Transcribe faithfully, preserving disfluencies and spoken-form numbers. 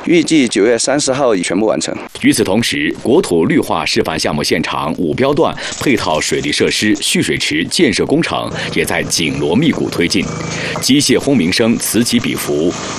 预计九月三十号已全部完成。 与此同时，国土绿化示范项目现场五标段配套水利设施、蓄水池建设工程也在紧锣密鼓推进，机械轰鸣声此起彼伏，